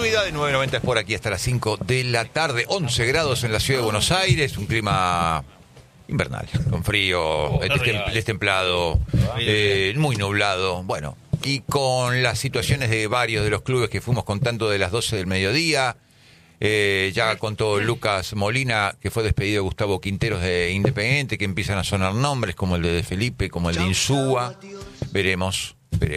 continuidad de 990 es por aquí hasta las 5 de la tarde. 11 grados en la ciudad de Buenos Aires, un clima invernal, con frío, destemplado, muy nublado, bueno, y con las situaciones de varios de los clubes que fuimos contando de las 12 del mediodía. Ya contó Lucas Molina que fue despedido Gustavo Quinteros de Independiente, que empiezan a sonar nombres como el de Felipe, como el de Insúa. Veremos.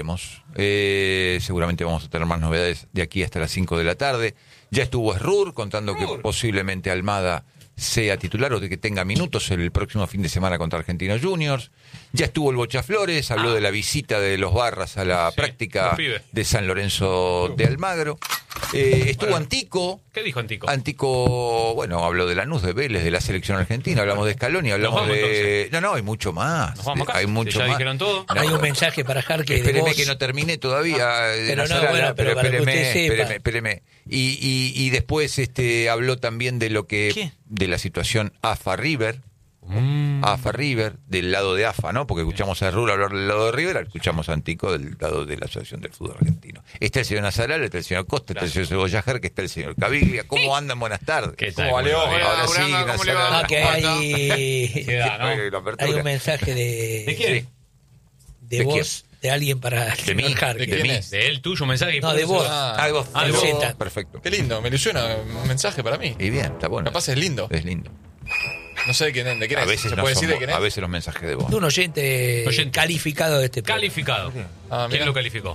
Seguramente vamos a tener más novedades de aquí hasta las 5 de la tarde. Ya estuvo Srur contando que posiblemente Almada sea titular o de que tenga minutos el próximo fin de semana contra Argentinos Juniors. Ya estuvo el Bocha Flores, habló de la visita de los Barras a la práctica de San Lorenzo de Almagro. Estuvo Antico. ¿Qué dijo Antico? Antico, bueno, habló de Lanús, de Vélez, de la selección argentina, hablamos de Scaloni, hablamos de... Entonces. No, hay mucho más. ¿Nos vamos acá? Hay mucho ¿Ya más. dijeron todo? No, hay un mensaje para Jarque. Espéreme que no terminé todavía. Pero no, bueno, pero para que usted sepa. Espéreme. Y después habló también de lo que... ¿Qué? De la situación AFA River. AFA River, del lado de AFA, ¿no? Porque escuchamos a Rura hablar del lado de River, escuchamos a Antico del lado de la Asociación del Fútbol Argentino. Está el señor Nazaral, está el señor Costa, está el señor Cebollajar, que está el señor Caviglia. ¿Cómo andan? Buenas tardes. ¿Qué tal? ¿Cómo va, León? Bien. Ahora sí, ¿Cómo le va? Nazaral. Que hay, Queda, ¿no? hay un mensaje ¿De quién? de voz de alguien para De mí, Jarque. de mí. De él, tuyo, mensaje. No, de vos. De vos. de vos. Perfecto. Qué lindo, me ilusiona un mensaje para mí. Y bien, está bueno. Capaz es lindo. Es lindo. No sé de quién es. A veces ¿Se no puede decir de somos- quién es? a veces los mensajes de vos. De un oyente calificado de este programa. Calificado. Ah, ¿Quién mirá. lo calificó?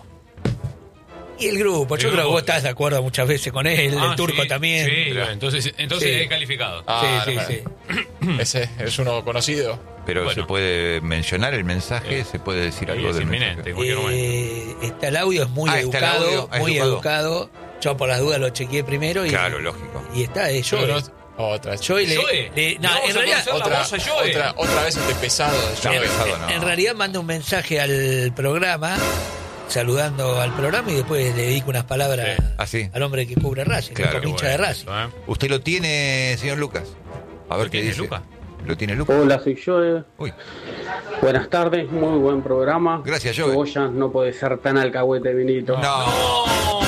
Y el grupo, yo El creo que grupo. vos estás de acuerdo muchas veces con él, el turco sí, también. Sí, entonces Sí. es calificado. Ah, sí, no, sí. Ese es uno conocido. Pero Bueno. se puede mencionar el mensaje, se puede decir algo es del inminente, en mensaje. cualquier momento. Está el audio, es muy Ah, está el educado, audio, es muy educado. educado. Yo por las dudas lo chequeé primero y, Claro, lógico. y está, es Pero Joey. no- otra. Joey Joey. no, Vamos en a realidad, conocer la voz a Joey. Otra vez este pesado de Está Joey. pesado, ¿no? en realidad manda un mensaje al programa, saludando al programa y después le dedico unas palabras Ah, sí. al hombre que cubre Racing, Claro, el hincha de Racing. Eso, ¿eh? ¿Usted lo tiene, señor Lucas? A ver ¿Lo qué tiene dice. Lucas? ¿Lo tiene Lucas? Hola, soy Joe. Uy, Buenas tardes, muy buen programa. Gracias, Joe. Cebolla no puede ser tan alcahuete, Vinito. no.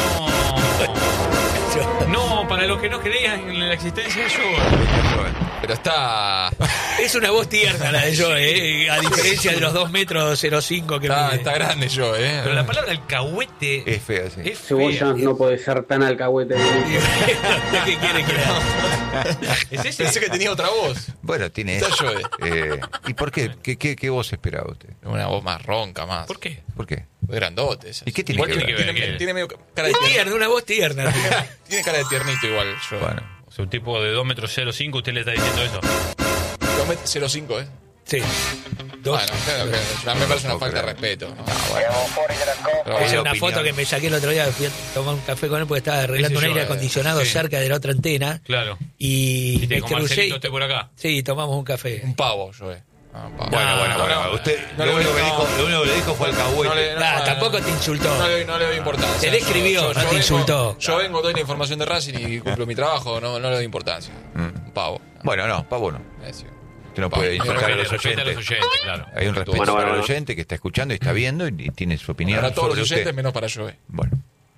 No, para los que no creían en la existencia de yo. Pero está. Es una voz tierna la de Joey, a diferencia de los 2 metros 05 que mide. Está grande yo, Pero la palabra alcahuete Es fea, sí. es Cebolla fea. no puede ser tan alcahuete, Vinito. ¿Qué quiere que haga? ¿Es ese? Pensé que tenía otra voz. Bueno, tiene Está eso. Joe. ¿Y por qué? ¿Qué voz esperaba usted? Una voz más ronca, más. ¿Por qué? ¿Por qué? Muy grandote. esa. ¿Y qué tiene Igual que ver? Tiene que ver, Tiene, ¿qué? tiene medio cara de Es tiernito. tierna, una voz tierna. Tiene cara de tiernito igual. Yo. Bueno, O sea, un tipo de 2 metros 05, usted le está diciendo eso. 2,05 ¿eh? Sí. Dos. Bueno, claro, me parece una No falta de creo. respeto. ¿no? bueno. Pero Esa es bueno, una opinión. foto que me saqué el otro día, fui a tomar un café con él porque estaba arreglando un Ese yo, aire acondicionado sí. cerca de la otra antena. Claro. Y Y te me con crucé Marcelito y esté por acá. sí, tomamos un café. un pavo, yo. Un pavo. Bueno. Usted No lo le único doy- que dijo, lo único que le dijo fue alcahuete. No le- no, Ah, no, tampoco te insultó. No le doy importancia. Te describió, no te vengo- insultó. Yo vengo, doy la información de Racing y cumplo mi trabajo, no le doy importancia. Mm. Un pavo. Bueno, no, pavo no. Eso. Usted no puede insultar a los Respete oyentes. claro. Hay un respeto Bueno, para el bueno. oyente que está escuchando y está viendo y tiene su opinión Para todos sobre los usted. oyentes, menos para yo. Bueno.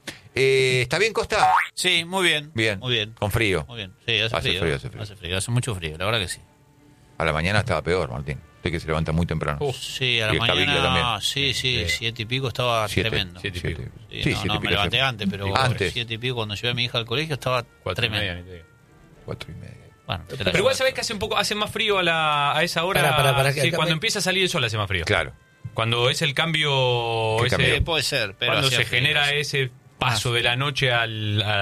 ¿Está bien, Costa? Sí, muy bien. Bien. Muy bien. Con frío. Muy bien. Sí, hace, Hace frío. frío, hace frío. Hace frío, hace mucho frío, la verdad que sí. A la mañana estaba peor, Martín. Usted que se levanta muy temprano. Sí, a Y la el Caviglia mañana. también. Sí, 7 y pico estaba tremendo. Siete y pico. Sí, Sí, no, 7 y no, me pico levanté está- antes, pero Antes. 7 y pico cuando llevé a mi hija al colegio estaba 4:30, tremendo. ni te digo. 4:30. Bueno, te la Pero igual llevo. sabés que hace más frío a esa hora. Pará, Sí, que acá cuando me- empieza a salir el sol hace más frío. Claro. Cuando es el cambio, ¿Qué ese, cambio? Puede ser, pero cuando hacía se frío, genera sí. ese paso de la noche a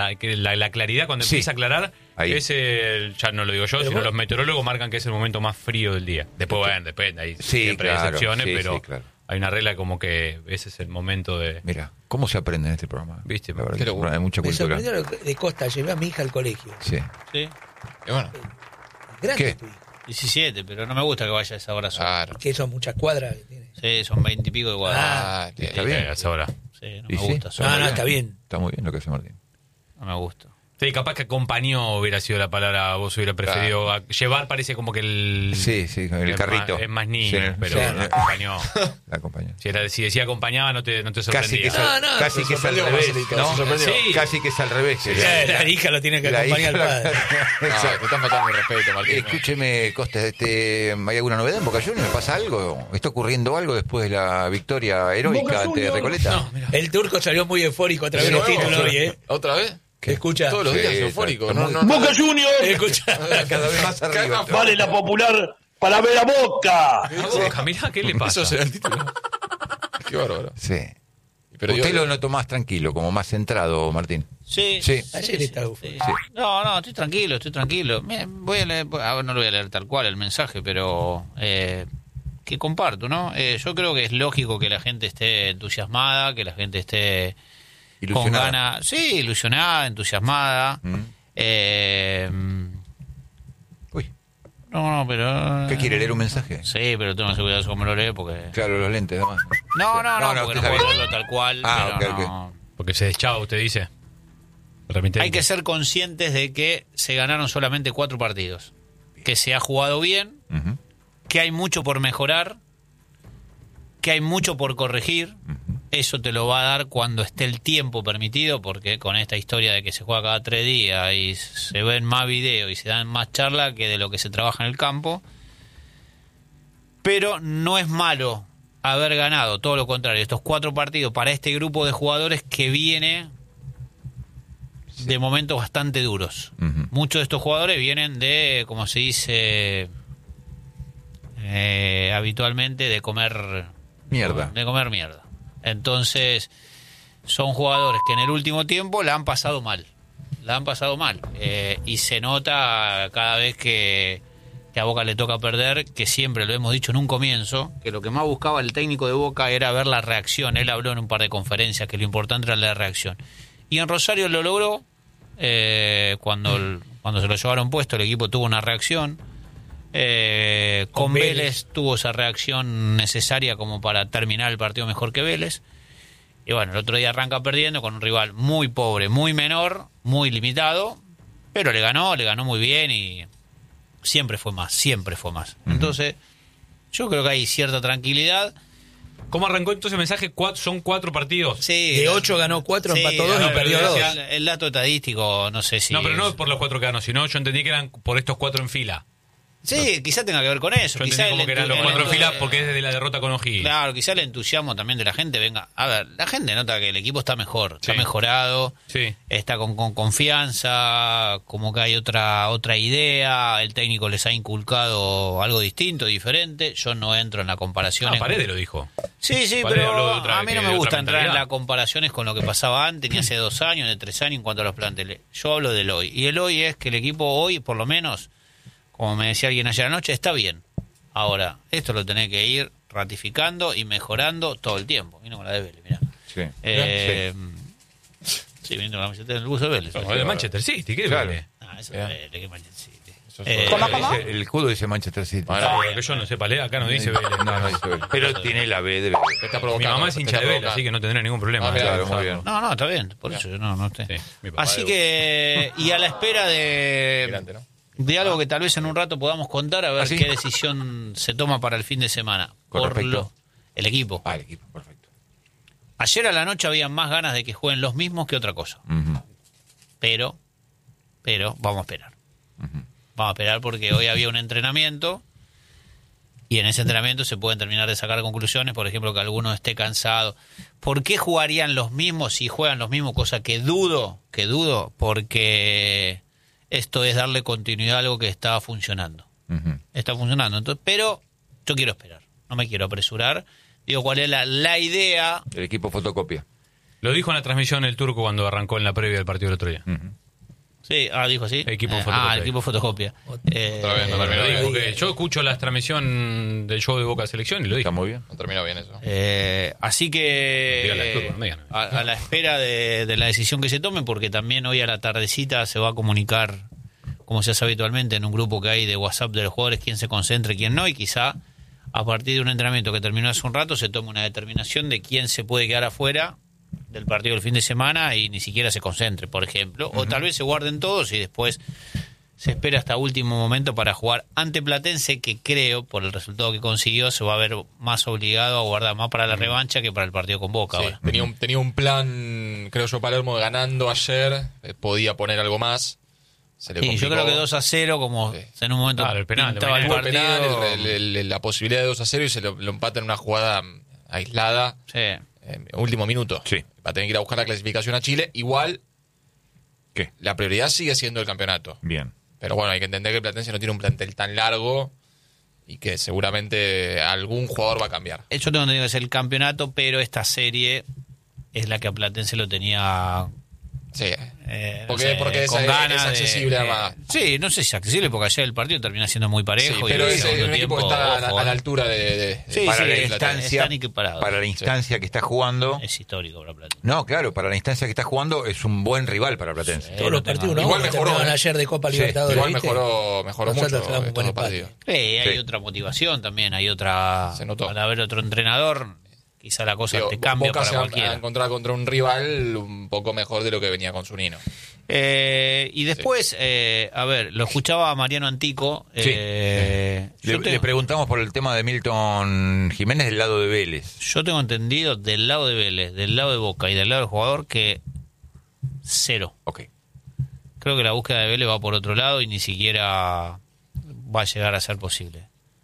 la claridad, cuando Sí. empieza a aclarar, Ahí. ya no lo digo yo, Pero sino vos- los meteorólogos marcan que es el momento más frío del día. Después, bueno, depende, hay Sí, siempre hay claro, excepciones, sí, pero sí, claro. hay una regla como que ese es el momento de... Mira, ¿cómo se aprende en este programa? Viste, La verdad qué que es un locura. programa de mucha Me cultura. sorprendió lo de Costa, llevé a mi hija al colegio. Sí. Sí, Y bueno, Grande ¿Qué? tu hija. 17, pero no me gusta que vaya a esa hora sola. claro. Que son muchas cuadras que tiene. Sí, son 20 y pico de cuadras. Ah, Está bien. a esa hora. Sí, no ¿Y me sí? gusta. Está No, muy no, bien. está bien. Está muy bien lo que hace Martín. No me gusta. Sí, capaz que acompañó hubiera sido la palabra, vos hubiera preferido. Llevar parece como que el... Sí, el carrito. Es más niño, Sí, pero sí. la acompañó. La acompañó. Si decía acompañaba, no te Casi sorprendía. que es al, No, casi que es al sorprendió, revés, Marcelito, ¿no? se sorprendió. Sí. Casi que es al revés. La hija lo tiene que La acompañar hija- al padre. No, te están faltando el respeto, Martín. Escúcheme, Costa, ¿hay alguna novedad en Boca Juniors? ¿Pasa algo? ¿Está ocurriendo algo después de la victoria heroica ante Recoleta? No, mira. El turco salió muy eufórico a través ¿De de los nuevo? títulos hoy, ¿eh? ¿Otra vez? Escucha. Todos los días Sí, eufórico. está No, muy- no, Boca Juniors, Escucha. Cada vez más arriba. vale la popular para ver a Boca. A Boca, mirá, ¿qué le pasa? Eso será el título. Qué bárbaro. Sí. Pero Usted digo- lo notó más tranquilo, como más centrado, Martín. Sí. Sí. Ayer estaba eufórico. Sí. No, estoy tranquilo. Voy a leer, no lo voy a leer tal cual el mensaje, pero que comparto, ¿no? Yo creo que es lógico que la gente esté entusiasmada, que la gente esté con Ilusionada. ganas, sí, ilusionada, entusiasmada. Uy, No, pero... ¿qué quiere leer un mensaje? Sí, pero tengo que tener cuidado cómo lo leo porque... Claro, los lentes, además. No, usted porque no está puedo bien. leerlo tal cual. Ah, pero ok, no. Porque se deschaba, usted dice. Remitente. Hay que ser conscientes de que se ganaron solamente 4 partidos. Que se ha jugado bien, Ujú. que hay mucho por mejorar, que hay mucho por corregir. Eso te lo va a dar cuando esté el tiempo permitido, porque con esta historia de que se juega cada 3 días y se ven más videos y se dan más charla que de lo que se trabaja en el campo. Pero no es malo haber ganado, todo lo contrario, estos 4 partidos para este grupo de jugadores que viene de momentos bastante duros. Ujú. Muchos de estos jugadores vienen de, como se dice habitualmente, de comer Mierda. De comer mierda. Entonces, son jugadores que en el último tiempo la han pasado mal. Y se nota cada vez que a Boca le toca perder, que siempre lo hemos dicho en un comienzo, que lo que más buscaba el técnico de Boca era ver la reacción. Él habló en un par de conferencias que lo importante era la reacción. Y en Rosario lo logró. Cuando se lo llevaron puesto, el equipo tuvo una reacción. Con Vélez tuvo esa reacción necesaria como para terminar el partido mejor que Vélez. Y bueno, el otro día arranca perdiendo con un rival muy pobre, muy menor, muy limitado, pero le ganó muy bien y siempre fue más. Entonces, yo creo que hay cierta tranquilidad. ¿Cómo arrancó entonces el mensaje? Son 4 partidos. Sí, De 8 ganó 4, sí, empató 2 no, y perdió pero 2. El dato estadístico, no sé si... No, pero no por los 4 que ganó, sino yo entendí que eran por estos 4 en fila. Sí, quizá tenga que ver con eso. Yo Quizá entendí como que eran los 4 en fila porque es desde la derrota con O'Higgins. Claro, quizá el entusiasmo también de la gente venga. A ver, la gente nota que el equipo está mejor, está Sí. mejorado, Sí. está con confianza, como que hay otra idea, el técnico les ha inculcado algo distinto, diferente. Yo no entro en la comparación. Paredes lo dijo. Sí, Paredes habló de pero otra- a mí no de me otra gusta entrar en mentalidad. las comparaciones con lo que pasaba antes, ni hace 2 años, ni 3 años en cuanto a los planteles. Yo hablo del hoy. Y el hoy es que el equipo hoy, por lo menos, como me decía alguien ayer anoche, está bien. Ahora, esto lo tenés que ir ratificando y mejorando todo el tiempo. Vino con la de Vélez, mirá. Sí. Sí, vino con la camiseta del bus de Vélez. No, de Manchester City, ¿qué Claro. vale? Ah, eso es Vélez, que Manchester City. Eso es El escudo dice Manchester City. Ah, que yo no sé, Palea, acá no dice Vélez. No dice Vélez. Pero tiene la B de Vélez. Te está Mi provocando, mamá es te hincha está de Vélez, provocando. así que no tendrá ningún problema. Ah, mirá, Claro, muy bien. No, está bien, por eso no estoy. Sí, mi papá Así de- que, y a la espera Mirante, ¿no? de algo que tal vez en un rato podamos contar, a ver ¿Ah, sí? qué decisión se toma para el fin de semana. Con respecto. El equipo. Ah, el equipo, perfecto. Ayer a la noche había más ganas de que jueguen los mismos que otra cosa. Ujú. Pero vamos a esperar. Vamos a esperar porque hoy había un entrenamiento y en ese entrenamiento se pueden terminar de sacar conclusiones, por ejemplo, que alguno esté cansado. ¿Por qué jugarían los mismos si juegan los mismos? Cosa que dudo, porque esto es darle continuidad a algo que estaba funcionando. Ujú. Está funcionando. Entonces, pero yo quiero esperar, no me quiero apresurar. Digo, ¿cuál es la idea? El equipo fotocopia. Lo dijo en la transmisión el turco cuando arrancó en la previa del partido el otro día. Ujú. Sí, dijo así. Equipo fotocopia. el equipo fotocopia. Otra vez, no Me lo terminó dijo, bien. que yo escucho la transmisión del show de Boca Selección y lo Está dijo. muy bien. No terminó bien eso. Así Dígale al que turco, no digan. a la espera de la decisión que se tome, porque también hoy a la tardecita se va a comunicar, como se hace habitualmente en un grupo que hay de WhatsApp de los jugadores, quién se concentre, quién no, y quizá a partir de un entrenamiento que terminó hace un rato se tome una determinación de quién se puede quedar afuera del partido del fin de semana y ni siquiera se concentre, por ejemplo. O tal vez se guarden todos y después se espera hasta último momento para jugar ante Platense, que creo, por el resultado que consiguió, se va a ver más obligado a guardar más para la revancha que para el partido con Boca. Sí, Ahora. tenía un plan, creo yo, Palermo ganando ayer, podía poner algo más. Se le Sí, yo complicó. creo que 2-0, como en un momento Claro, el penal, pintaba el Tuvo el partido. penal, la posibilidad de 2-0 y se lo empata en una jugada aislada. Sí. Último minuto. Sí. Va a tener que ir a buscar la clasificación a Chile. Igual, ¿Qué? la prioridad sigue siendo el campeonato. Bien. Pero bueno, hay que entender que el Platense no tiene un plantel tan largo y que seguramente algún jugador va a cambiar. Yo tengo entendido que es el campeonato, pero esta serie es la que a Platense lo tenía... Sí. no Porque con es ganas accesible además. Sí, no sé si es accesible, porque ayer el partido termina siendo muy parejo. Sí, pero y es el segundo un equipo que tiempo, está ojo, a la altura de Sí, para la sí, instancia, están equiparados. para la instancia que está jugando. Es histórico para Platense. No, claro, para la instancia que está jugando es un buen rival para Platense. Todos los partidos, ¿no? Igual Que mejoró, terminaron ¿eh? ayer de Copa Sí, Libertadores. Igual ¿viste? mejoró Nosotros mucho tenemos un buen estos empate. partidos. Hay Sí. otra motivación también, hay otra... Se notó. Al haber otro entrenador, quizá la cosa Digo, te cambia Boca para se va cualquiera. a encontrar contra un rival un poco mejor de lo que venía con Zunino. Y después, a ver, lo escuchaba a Mariano Antico. Sí. Yo Le preguntamos por el tema de Milton Jiménez del lado de Vélez. Yo tengo entendido del lado de Vélez, del lado de Boca y del lado del jugador que 0. Ok. Creo que la búsqueda de Vélez va por otro lado y ni siquiera va a llegar a ser posible.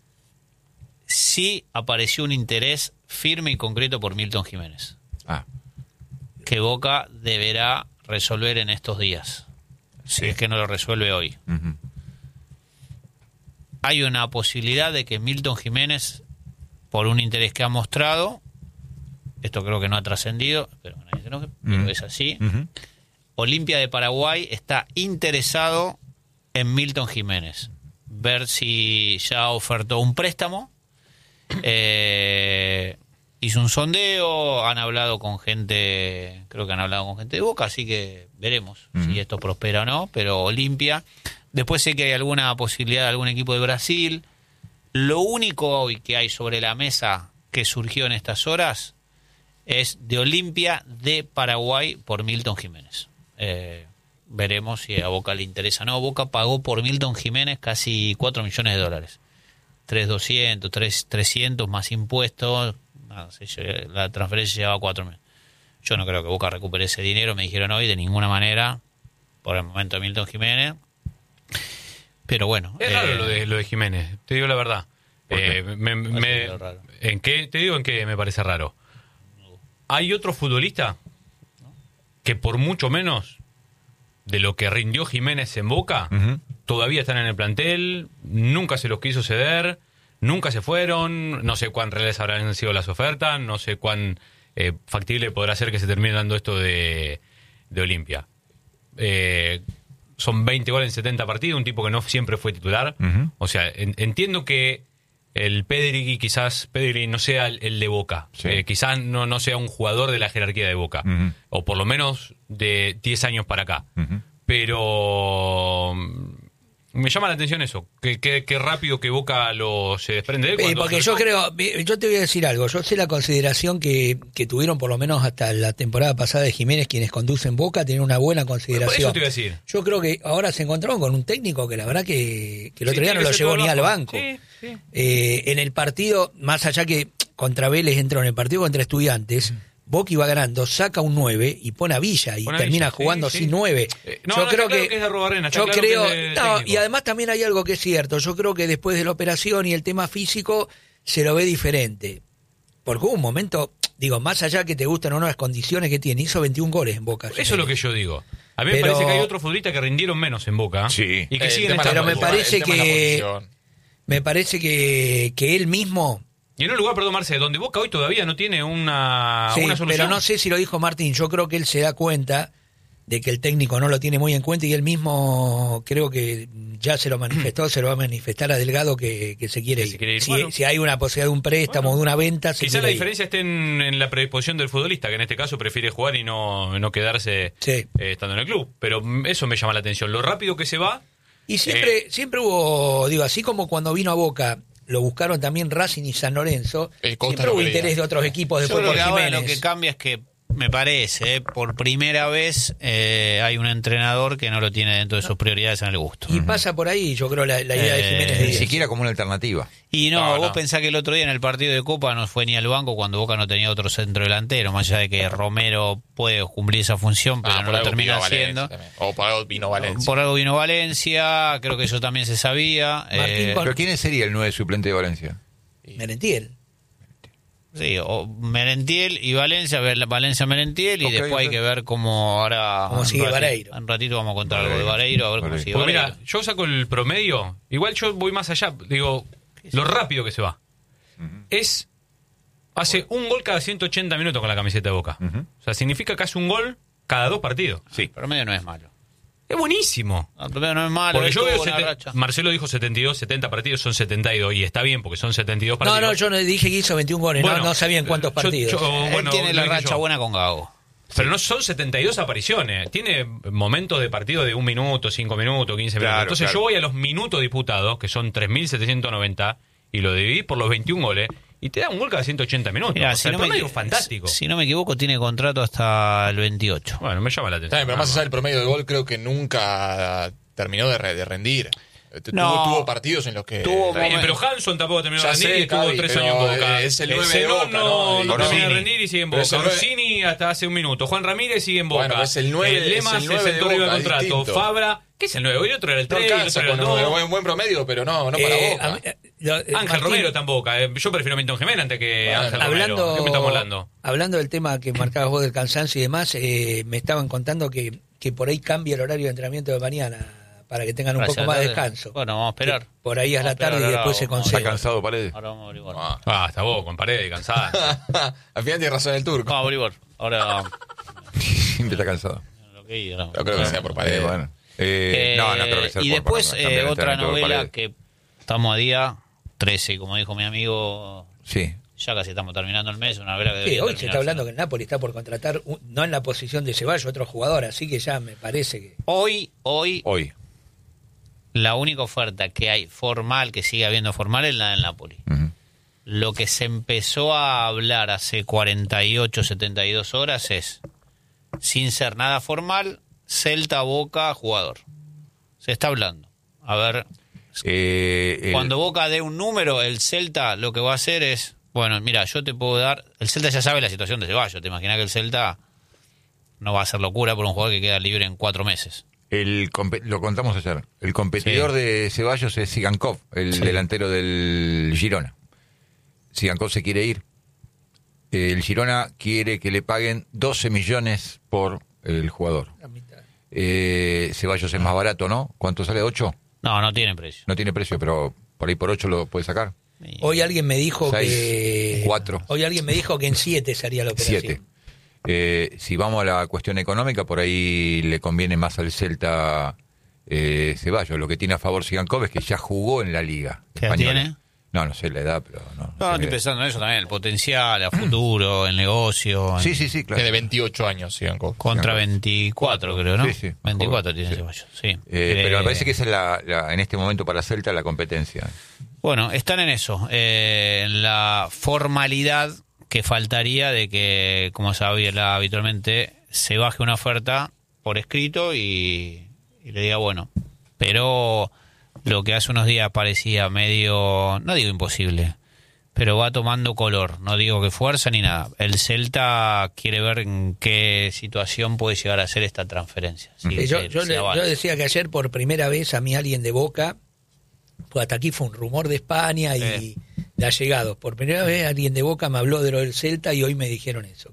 Sí apareció un interés firme y concreto por Milton Jiménez, Ah, que Boca deberá resolver en estos días, si es que no lo resuelve hoy. ujú. Hay una posibilidad de que Milton Jiménez, por un interés que ha mostrado, esto creo que no ha trascendido, pero nadie se enoje, pero es así, Ujú. Olimpia de Paraguay está interesado en Milton Jiménez. Ver si ya ofertó un préstamo. Hizo un sondeo, han hablado con gente, creo que han hablado con gente de Boca, así que veremos si esto prospera o no, pero Olimpia. Después sé que hay alguna posibilidad de algún equipo de Brasil. Lo único hoy que hay sobre la mesa que surgió en estas horas es de Olimpia de Paraguay por Milton Jiménez. Veremos si a Boca le interesa o no. Boca pagó por Milton Jiménez casi $4 millones. 3.200, 3.300 más impuestos. No sé, la transferencia llevaba 4 millones. Yo no creo que Boca recupere ese dinero. Me dijeron hoy de ninguna manera por el momento Milton Jiménez. Pero bueno. Es raro lo de Jiménez, te digo la verdad. Raro. ¿En qué? Te digo en qué me parece raro. Hay otro futbolista que por mucho menos de lo que rindió Jiménez en Boca, Ujú. todavía están en el plantel, nunca se los quiso ceder, nunca se fueron, no sé cuán reales habrán sido las ofertas, no sé cuán factible podrá ser que se termine dando esto de Olimpia. Son 20 goles en 70 partidos, un tipo que no siempre fue titular. Ujú. O sea, entiendo que el Pedri no sea el de Boca. Sí. Quizás no sea un jugador de la jerarquía de Boca. Ujú. O por lo menos de 10 años para acá. Ujú. Pero me llama la atención eso. Que rápido que Boca se desprende de él. cuando Porque se yo retoma. creo, yo te voy a decir algo, yo sé la consideración que tuvieron por lo menos hasta la temporada pasada de Jiménez, quienes conducen Boca, tienen una buena consideración. Eso te iba a decir. Yo creo que ahora se encontraron con un técnico que la verdad que el otro Sí, día tiene no lo que ser llevó todo ni al abajo. banco. Sí, sí. En el partido, más allá que contra Vélez entró en el partido contra Estudiantes, Boca iba ganando, saca un 9 y pone a Villa y Pone a termina Villa, sí, jugando sí. sin 9. No, yo está creo claro que es de Arrobarrena, está yo claro que creo, es de no, técnico. y además también hay algo que es cierto. Yo creo que después de la operación y el tema físico se lo ve diferente. Porque hubo un momento, digo, más allá que te gustan o no las condiciones que tiene, hizo 21 goles en Boca. Eso es lo que yo digo. A mí me Pero- parece que hay otros futbolistas que rindieron menos en Boca. Sí. Y que El siguen tema de estando Pero la me en Boca. parece el tema de la que- posición. Me parece que él mismo... Y en un lugar, perdón, Marce, donde Boca hoy todavía no tiene una Sí, solución. pero no sé si lo dijo Martín. Yo creo que él se da cuenta de que el técnico no lo tiene muy en cuenta y él mismo creo que ya se lo manifestó, se lo va a manifestar a Delgado que se quiere Que ir. se quiere ir. Si, Bueno. si hay una posibilidad de un préstamo o de una venta, se Quizá la quiere ir. diferencia esté en la predisposición del futbolista, que en este caso prefiere jugar y no quedarse Sí. estando en el club. Pero eso me llama la atención. Lo rápido que se va. Y siempre hubo, digo, así como cuando vino a Boca, lo buscaron también Racing y San Lorenzo, El Costa siempre lo hubo quería. interés de otros equipos Yo después creo por que ahora lo Jiménez. que cambia es que me parece, por primera vez hay un entrenador que no lo tiene dentro de sus prioridades en el gusto. Y pasa por ahí, yo creo, la idea de Jiménez Ni Díaz. siquiera como una alternativa. Y vos pensás que el otro día en el partido de Copa no fue ni al banco cuando Boca no tenía otro centro delantero, más allá de que Romero puede cumplir esa función, pero no lo termina haciendo. O por algo vino Valencia. Por algo vino Valencia, creo que eso también se sabía. ¿Pero quién sería el 9 suplente de Valencia? Merentiel. Sí, o Merentiel y Valencia, Valencia-Merentiel, y después hay que ver cómo ahora... Cómo sigue Vareiro. Un ratito vamos a contar algo de Vareiro, a ver cómo sigue Porque Vareiro. mira, yo saco el promedio, igual yo voy más allá, digo, lo rápido que se va. Hace un gol cada 180 minutos con la camiseta de Boca. O sea, significa que hace un gol cada 2 partidos. Sí. El promedio no es malo. Es buenísimo. El promedio no es malo. Porque yo veo, una racha. Marcelo dijo 72, 70 partidos, son 72, y está bien porque son 72 partidos. No, yo no dije que hizo 21 goles, Bueno, no sabía en cuántos partidos. Él tiene la racha buena con Gago. Pero no son 72 apariciones. Tiene momentos de partido de 1 minuto, 5 minutos, 15 minutos. Claro, Entonces claro. yo voy a los minutos disputados, que son 3.790, y lo dividí por los 21 goles, y te da un gol cada 180 minutos. Mirá, O sea, el promedio es fantástico. Si no me equivoco, tiene contrato hasta el 28. Bueno, me llama la Está atención. bien, pero más allá del promedio de gol, creo que nunca terminó de rendir. No. Tuvo partidos en los que... Tuvo Está bien, pero Hanson tampoco terminó de Ya rendir sé, y estuvo Cavi, 3 pero años en Boca. es el 9 de Zenón Boca, ¿no? no Orsini. termina de rendir y sigue en Pero Boca. es el 9. Orsini hasta hace un minuto. Juan Ramírez sigue en Boca. Bueno, es el 9, Lemas es el 9 se de sentó arriba Boca, del contrato. distinto. Fabra, ¿qué es el 9? Hoy otro era el No 3, el alcanza otro era el con 2. buen promedio, pero no para Boca. Ángel Romero tampoco. Yo prefiero a Milton Jiménez antes que Ángel Romero. ¿Qué me estamos hablando? Hablando del tema que marcabas vos del cansancio y demás, me estaban contando que por ahí cambia el horario de entrenamiento de mañana para que tengan un Gracias, poco más de tarde. descanso. Bueno, vamos a esperar. Que por ahí a la Vamos a esperar tarde y ahora, después se vamos a- ¿Está concede. cansado Paredes? Ahora vamos a averiguar. Está vos, con Paredes, cansada. Al final tiene razón el turco. Vamos a averiguar. Ahora... Siempre está cansado. Ok, ahora- No creo que sea por Paredes. Bueno. No creo que sea y por después Paredes, cambiar el otra entrenamiento por novela Paredes. que estamos a día 13, como dijo mi amigo, Sí. ya casi estamos terminando el mes, una novela que Sí, debería hoy se está terminarse. hablando que el Napoli está por contratar, no en la posición de Ceballos, otro jugador, así que ya me parece que... Hoy, Hoy. la única oferta que hay formal, que sigue habiendo formal, es la del Napoli. Ujú. Lo que se empezó a hablar hace 48, 72 horas es, sin ser nada formal, Celta, Boca, jugador. Se está hablando. A ver, cuando Boca dé un número, el Celta lo que va a hacer es, bueno, mira, yo te puedo dar... El Celta ya sabe la situación de Ceballos. Te imaginas que el Celta no va a hacer locura por un jugador que queda libre en 4 meses. Lo contamos ayer. El competidor de Ceballos es Sigankov, el delantero del Girona. Sigankov se quiere ir. El Girona quiere que le paguen 12 millones por el jugador. Ceballos es más barato, ¿no? ¿Cuánto sale? ¿8? No tiene precio. No tiene precio, pero por ahí por 8 lo puede sacar. Hoy alguien me dijo 6, que... 4. Hoy alguien me dijo que en 7 sería la operación. 7. Si vamos a la cuestión económica, por ahí le conviene más al Celta Ceballos. Lo que tiene a favor Sigankov es que ya jugó en la liga ¿Qué edad española. tiene? No sé la edad, pero no. No, sé estoy la pensando en eso también, el potencial, a futuro, el negocio. edad. Sí, claro. Tiene 28 años, Sigankov. Contra 24, creo, ¿no? Sí. 24 tiene Sí. Ceballos, sí. Pero me parece que esa es en este momento para Celta la competencia. Bueno, están en eso, en la formalidad que faltaría de que, como se habla habitualmente, se baje una oferta por escrito y le diga, bueno, pero lo que hace unos días parecía medio, no digo imposible, pero va tomando color, no digo que fuerza ni nada. El Celta quiere ver en qué situación puede llegar a ser esta transferencia. Si Yo se avanza. decía que ayer por primera vez a mí alguien de Boca, pues hasta aquí fue un rumor de España y de allegados, por primera vez alguien de Boca me habló de lo del Celta y hoy me dijeron eso,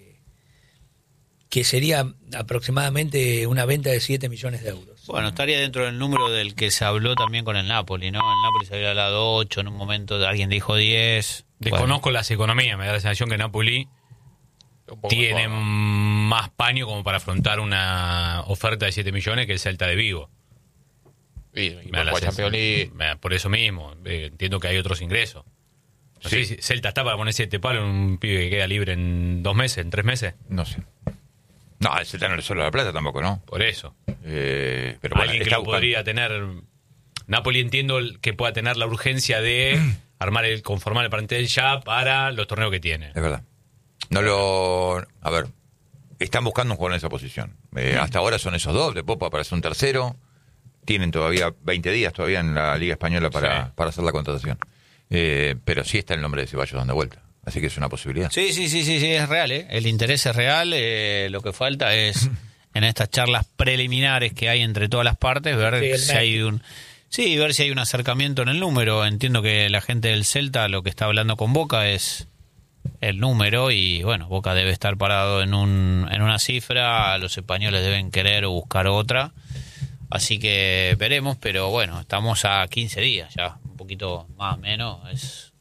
que sería aproximadamente una venta de 7 millones de euros. Bueno, estaría dentro del número del que se habló también con el Napoli, ¿no? El Napoli se había hablado 8, en un momento alguien dijo 10. Desconozco las economías, me da la sensación que Napoli Un poco tiene mejor. más paño como para afrontar una oferta de 7 millones que el Celta de Vigo. Y Me da la por Champions League. sensación. Por eso mismo, entiendo que hay otros ingresos. No sé si Celta está para poner 7 palos en un pibe que queda libre en 2 meses, en 3 meses. No sé. No, el Celta no le suele la plata tampoco, ¿no? Por eso. Pero bueno, Alguien que está lo buscando. podría tener. Napoli entiendo que pueda tener la urgencia de conformar el plantel ya para los torneos que tiene. Es verdad. A ver, están buscando un jugador en esa posición. Hasta ahora son esos dos, después puede aparecer un tercero. Tienen todavía 20 días todavía en la Liga Española para hacer la contratación. Pero sí está el nombre de Ceballos dando vuelta. Así que es una posibilidad. Sí, es real, ¿eh? El interés es real. Lo que falta es, en estas charlas preliminares que hay entre todas las partes, ver si hay ver si hay un acercamiento en el número. Entiendo que la gente del Celta lo que está hablando con Boca es el número y, bueno, Boca debe estar parado en una cifra, los españoles deben querer o buscar otra. Así que veremos, pero bueno, estamos a 15 días ya, un poquito más o menos.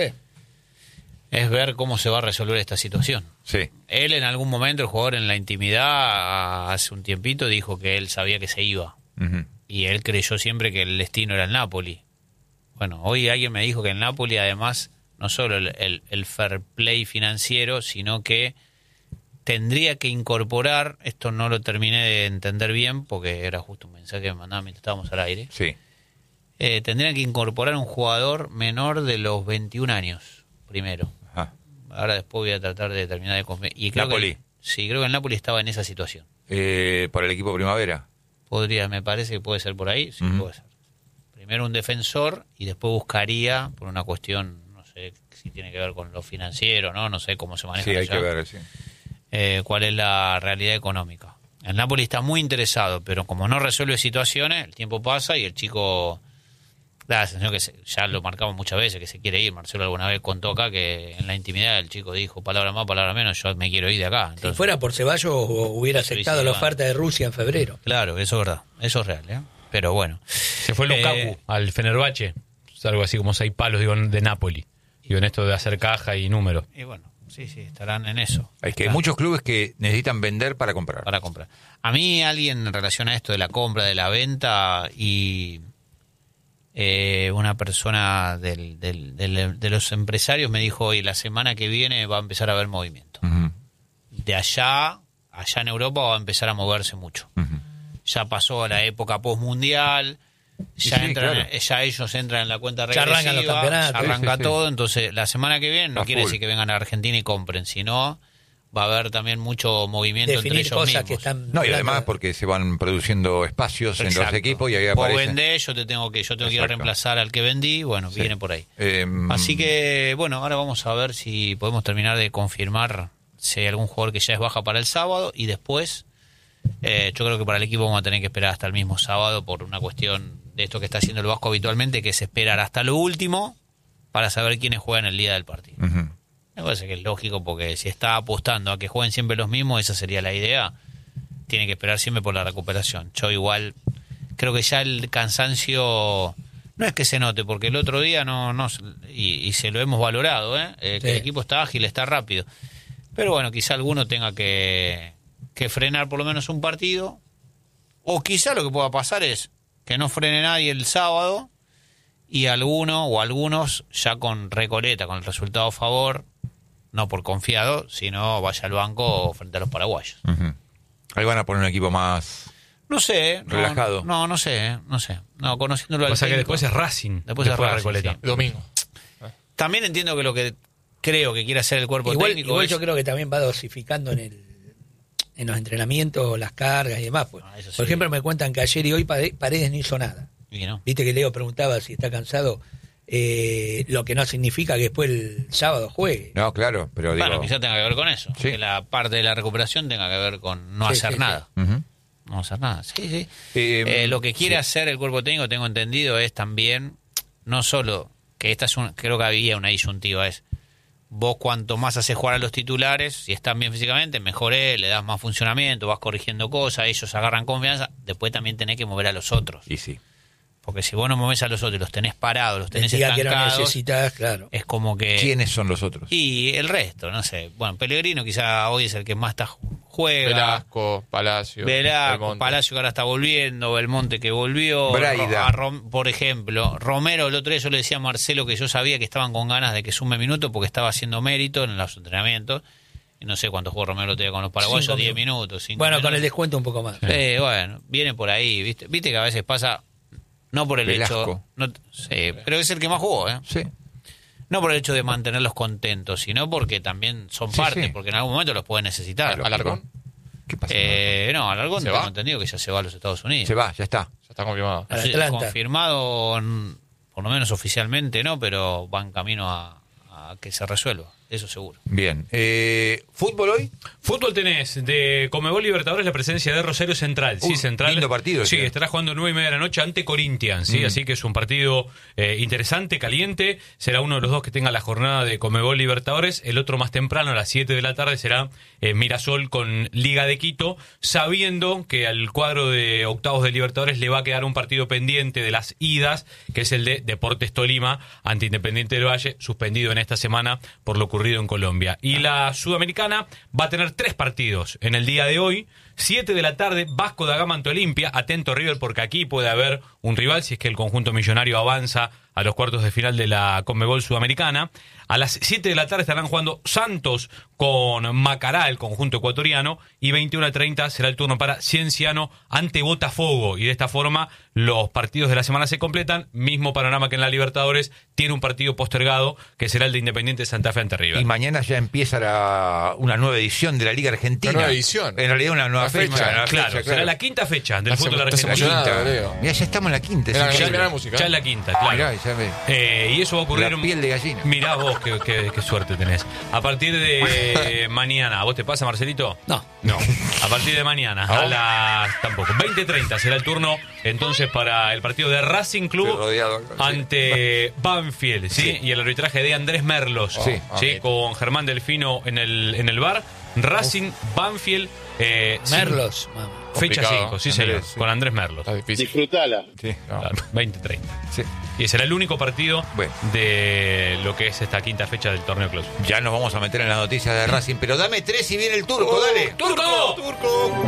Es ver cómo se va a resolver esta situación. Sí. Él en algún momento, el jugador en la intimidad, hace un tiempito, dijo que él sabía que se iba. Uh-huh. Y él creyó siempre que el destino era el Napoli. Bueno, hoy alguien me dijo que el Napoli, además, no solo el fair play financiero, sino que tendría que incorporar, esto no lo terminé de entender bien, porque era justo un mensaje que me mandaba mientras estábamos al aire. Sí. Tendrían que incorporar un jugador menor de los 21 años, primero. Ajá. Ahora después voy a tratar de terminar de convencer. Y Napoli. Creo que el Napoli estaba en esa situación. ¿Por el equipo Primavera? Me parece que puede ser por ahí, sí, puede ser. Primero un defensor y después buscaría, por una cuestión, no sé si tiene que ver con lo financiero, no sé cómo se maneja. Sí, hay allá. que ver, sí. Cuál es la realidad económica. El Napoli está muy interesado, pero como no resuelve situaciones, el tiempo pasa y el chico da la sensación que ya lo marcamos muchas veces, que se quiere ir. Marcelo alguna vez contó acá que en la intimidad el chico dijo palabra más, palabra menos, yo me quiero ir de acá. Entonces, si fuera por Ceballos hubiera aceptado la oferta de Rusia en febrero. Claro, eso es verdad, eso es real, ¿eh? Pero bueno. Se fue Lukaku al Fenerbahce, algo así como 6 palos de Napoli. En esto de hacer caja y números. Y bueno, sí, estarán en eso. Es que hay muchos clubes que necesitan vender para comprar. A mí alguien en relación a esto de la compra, de la venta y una persona de los empresarios me dijo, hoy la semana que viene va a empezar a haber movimiento. Uh-huh. De allá en Europa va a empezar a moverse mucho. Uh-huh. Ya pasó a la época postmundial. Ya ellos entran en la cuenta regresiva, ya arrancan los campeonatos, arranca todo, entonces la semana que viene no quiere decir que vengan a Argentina y compren, sino va a haber también mucho movimiento definir entre ellos cosas mismos. Que están y además porque se van produciendo espacios en los equipos y ahí Vos aparecen. vendés, yo tengo que ir a reemplazar al que vendí, bueno, viene por ahí. Así que, bueno, ahora vamos a ver si podemos terminar de confirmar si hay algún jugador que ya es baja para el sábado y después yo creo que para el equipo vamos a tener que esperar hasta el mismo sábado por una cuestión de esto que está haciendo el Vasco habitualmente, que es esperar hasta lo último para saber quiénes juegan el día del partido. Uh-huh. Me parece que es lógico porque si está apostando a que jueguen siempre los mismos, esa sería la idea. Tiene que esperar siempre por la recuperación. Yo igual creo que ya el cansancio no es que se note, porque el otro día y se lo hemos valorado, que el equipo está ágil, está rápido. Pero bueno, quizá alguno tenga que frenar por lo menos un partido, o quizá lo que pueda pasar es que no frene nadie el sábado y algunos ya con Recoleta, con el resultado a favor, no por confiado, sino vaya al banco frente a los paraguayos. Uh-huh. Ahí van a poner un equipo más no sé, relajado. No sé. No, conociéndolo al técnico. O sea que técnico, después es Racing. Después es Racing, Recoleta. sí. Domingo. También entiendo que lo que creo que quiere hacer el cuerpo técnico igual es... yo creo que también va dosificando en los entrenamientos, las cargas y demás. Pues. Eso sí. Por ejemplo, me cuentan que ayer y hoy Paredes no hizo nada. Y no. Viste que Leo preguntaba si está cansado, lo que no significa que después el sábado juegue. No, claro, pero Bueno, quizá tenga que ver con eso. Sí. Que la parte de la recuperación tenga que ver con no hacer nada. Sí. Uh-huh. No hacer nada. Sí. Lo que quiere hacer el cuerpo técnico, tengo entendido, es también, no solo, que creo que había una disyuntiva, es vos cuanto más haces jugar a los titulares, si están bien físicamente, mejor le das más funcionamiento, vas corrigiendo cosas, ellos agarran confianza, después también tenés que mover a los otros. Y sí. Porque si vos no movés a los otros, los tenés parados, los tenés Diga que no estancados, necesitas, claro. es como que... ¿Quiénes son los otros? Y el resto, no sé. Bueno, Pellegrino quizá hoy es el que más juega. Velasco, Palacio. Palacio que ahora está volviendo, Belmonte que volvió. Braida. Por ejemplo, Romero, el otro día yo le decía a Marcelo que yo sabía que estaban con ganas de que sume minutos porque estaba haciendo mérito en los entrenamientos. Y no sé cuánto jugó Romero el otro día con los paraguayos, 10 minutos. 5 bueno, minutos. con el descuento un poco más. Bueno, viene por ahí, ¿viste? Viste que a veces pasa, no por el Velasco. hecho... sí, pero es el que más jugó, ¿eh? Sí. No por el hecho de mantenerlos contentos, sino porque también son parte, sí. porque en algún momento los pueden necesitar. Alarcón. ¿Qué pasa? No, Alarcón ¿Se tengo va? entendido que ya se va a los Estados Unidos. Se va, ya está. Ya está confirmado. Al Sí, Atlanta. confirmado, por lo menos oficialmente, no, pero va en camino a que se resuelva, eso seguro. Bien. ¿Fútbol hoy? Fútbol tenés de Conmebol Libertadores la presencia de Rosario Central. Sí, Central. Lindo partido. Sí, ese. estará jugando 9:30 de la noche ante Corinthians, ¿sí? Así que es un partido interesante, caliente. Será uno de los dos que tenga la jornada de Conmebol Libertadores. El otro más temprano, a las 7 de la tarde, será Mirasol con Liga de Quito, sabiendo que al cuadro de octavos de Libertadores le va a quedar un partido pendiente de las idas, que es el de Deportes Tolima ante Independiente del Valle, suspendido en esta semana por lo ocurrido en Colombia. Y la Sudamericana va a tener 3 partidos en el día de hoy. 7 de la tarde, Vasco da Gama ante Olimpia. Atento River, porque aquí puede haber un rival si es que el conjunto millonario avanza a los cuartos de final de la Conmebol Sudamericana. A las 7 de la tarde estarán jugando Santos con Macará, el conjunto ecuatoriano, y 21:30 será el turno para Cienciano ante Botafogo. Y de esta forma los partidos de la semana se completan. Mismo panorama que en la Libertadores, tiene un partido postergado que será el de Independiente Santa Fe ante River. Y mañana ya empieza una nueva edición de la Liga Argentina. Una nueva edición. En realidad una nueva fecha. fecha. Una Claro, fecha, será la quinta fecha del fútbol Estás argentino. emocionado, Leo. Mira, ya estamos en la quinta. Mirá, es increíble. mirá la música. Ya es la quinta, claro. Mirá, ya ves. Y eso va a ocurrir. La piel de gallina. Mirá vos, qué suerte tenés. A partir de mañana, ¿a vos te pasa, Marcelito? No. No. A partir de mañana, a las. Tampoco. 20:30 será el turno entonces para el partido de Racing Club Estoy rodeado acá, sí. ante Banfield, ¿sí? Y el arbitraje de Andrés Merlos, Sí. ¿sí? Con Germán Delfino en el bar. Racing, Banfield. Merlos, mamá. Fecha Complicado, 5, sí, Andrés, señor. sí. Con Andrés Merlos. Está difícil. Disfrutala. Sí. Claro, 20:30. Sí. Y será el único partido Bueno. de lo que es esta quinta fecha del torneo Clausura. Ya nos vamos a meter en las noticias de Racing, pero dame 3 y viene el turco, dale. ¡Turco!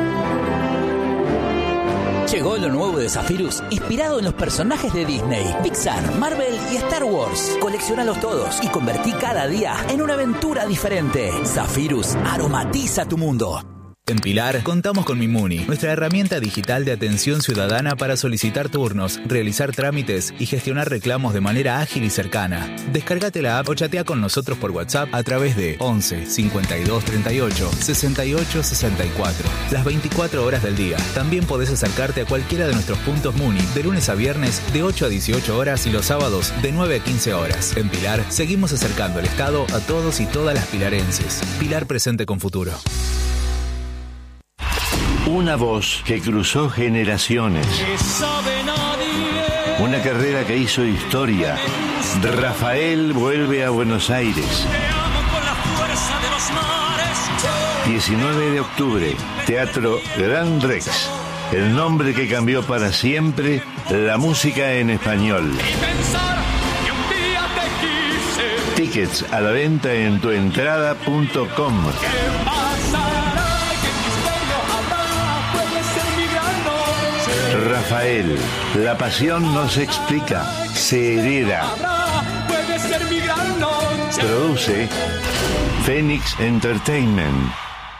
Llegó lo nuevo de Zephyrus, inspirado en los personajes de Disney, Pixar, Marvel y Star Wars. Colecciónalos todos y convertí cada día en una aventura diferente. Zephyrus aromatiza tu mundo. En Pilar, contamos con Mimuni, nuestra herramienta digital de atención ciudadana para solicitar turnos, realizar trámites y gestionar reclamos de manera ágil y cercana. Descárgate la app o chatea con nosotros por WhatsApp a través de 11 52 38 68 64. Las 24 horas del día. También podés acercarte a cualquiera de nuestros puntos Muni de lunes a viernes de 8 a 18 horas y los sábados de 9 a 15 horas. En Pilar, seguimos acercando el Estado a todos y todas las pilarenses. Pilar presente con futuro. Una voz que cruzó generaciones. Una carrera que hizo historia. Rafael vuelve a Buenos Aires. 19 de octubre, Teatro Gran Rex. El nombre que cambió para siempre la música en español. Tickets a la venta en tuentrada.com. Rafael, la pasión no se explica, se hereda. Produce Phoenix Entertainment.